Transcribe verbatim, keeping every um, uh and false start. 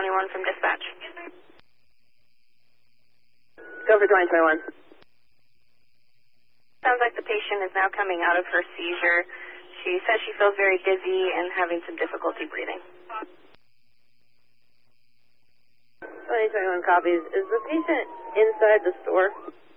twenty-one from dispatch. Go for twenty twenty-one. Sounds like the patient is now coming out of her seizure. She says she feels very dizzy and having some difficulty breathing. twenty twenty-one copies. Is the patient inside the store?